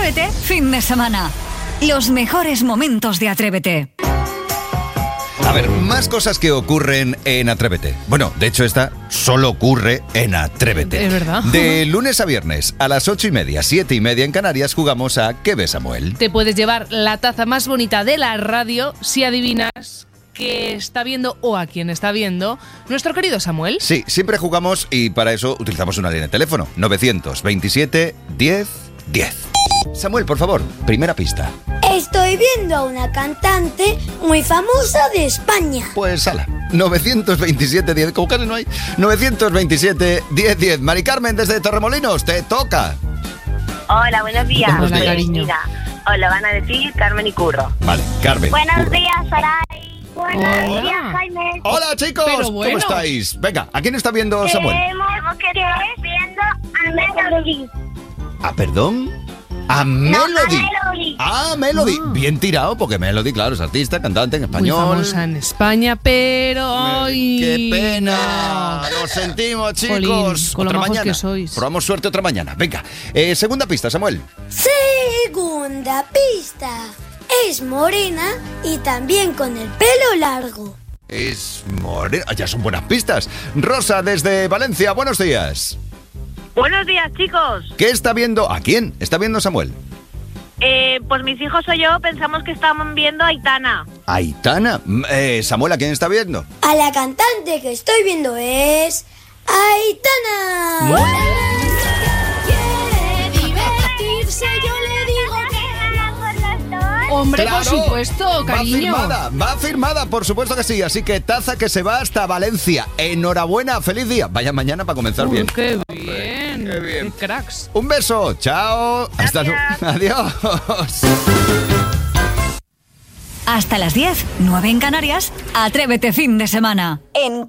Atrévete, fin de semana. Los mejores momentos de Atrévete. A ver, más cosas que ocurren en Atrévete. Bueno, de hecho esta solo ocurre en Atrévete. Es verdad. De lunes a viernes a las 8:30, 7:30 en Canarias jugamos a ¿Qué ves, Samuel? Te puedes llevar la taza más bonita de la radio si adivinas qué está viendo o a quién está viendo nuestro querido Samuel. Sí, siempre jugamos y para eso utilizamos una línea de teléfono. 927 10 10. Samuel, por favor, primera pista. Estoy viendo a una cantante muy famosa de España. Pues ala, 927 10, como casi no hay. 927 10 10. Mari Carmen desde Torremolinos, te toca. Hola, buenos días. Hola, cariño. Mira, os lo van a decir Carmen y Curro. Vale, Carmen. Buenos días, Saray. Hola. días, Jaime. Hola, chicos, Pero bueno. ¿cómo estáis? Venga, ¿a quién está viendo Samuel? Que estés viendo a Melody. Ah, ¿perdón? A Melody. Melody. Ah, Melody. Bien tirado, porque Melody, claro, es artista, cantante en Muy español. famosa en España, pero hoy... ¡Qué pena! Lo sentimos, chicos. Jolín, con lo otra majos mañana. que sois. Probamos suerte otra mañana. Venga, segunda pista, Samuel. Segunda pista. Es morena y también con el pelo largo. Es morena. Ya son buenas pistas. Rosa, desde Valencia, buenos días. Buenos días, chicos. ¿Qué está viendo? ¿A quién está viendo Samuel? Pues mis hijos o yo pensamos que estaban viendo a Aitana. Aitana. Samuel, ¿a quién está viendo? A la cantante que estoy viendo es Aitana. Quiere divertirse, yo le digo que... Hombre, Claro, por supuesto, cariño. Va firmada, por supuesto que sí. Así que taza que se va hasta Valencia. Enhorabuena, feliz día. Vaya mañana para comenzar bien. Qué bien. Qué bien. Qué cracks. Un beso, chao. Hasta luego. Adiós. Hasta las 10, 9 en Canarias. Atrévete, fin de semana. En